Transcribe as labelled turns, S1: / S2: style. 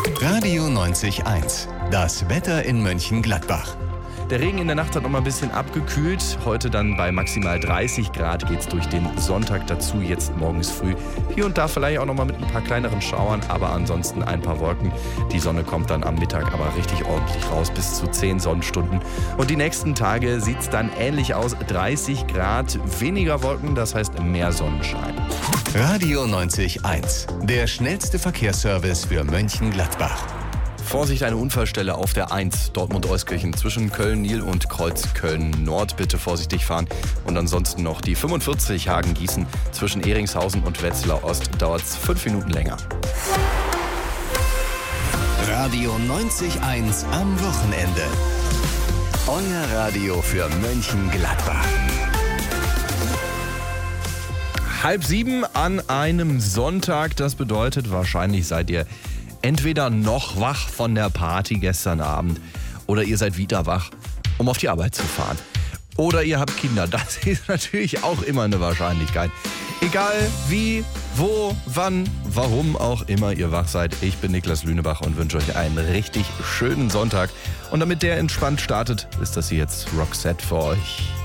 S1: Radio 90.1, das Wetter in Mönchengladbach.
S2: Der Regen in der Nacht hat noch mal ein bisschen abgekühlt. Heute dann bei maximal 30 Grad geht's durch den Sonntag dazu, jetzt morgens früh. Hier und da vielleicht auch noch mal mit ein paar kleineren Schauern, aber ansonsten ein paar Wolken. Die Sonne kommt dann am Mittag aber richtig ordentlich raus, bis zu 10 Sonnenstunden. Und die nächsten Tage sieht's dann ähnlich aus. 30 Grad, weniger Wolken, das heißt mehr Sonnenschein.
S1: Radio 90.1, der schnellste Verkehrsservice für Mönchengladbach.
S2: Vorsicht, eine Unfallstelle auf der 1 Dortmund-Euskirchen zwischen Köln-Nil und Kreuz Köln-Nord. Bitte vorsichtig fahren. Und ansonsten noch die 45 Hagen-Gießen zwischen Ehringshausen und Wetzlar Ost. Dauert 5 Minuten länger.
S1: Radio 90.1 am Wochenende. Euer Radio für Mönchengladbach.
S2: 6:30 an einem Sonntag. Das bedeutet, wahrscheinlich seid ihr entweder noch wach von der Party gestern Abend oder ihr seid wieder wach, um auf die Arbeit zu fahren. Oder ihr habt Kinder. Das ist natürlich auch immer eine Wahrscheinlichkeit. Egal wie, wo, wann, warum auch immer ihr wach seid. Ich bin Niklas Lünebach und wünsche euch einen richtig schönen Sonntag. Und damit der entspannt startet, ist das hier jetzt Roxette für euch.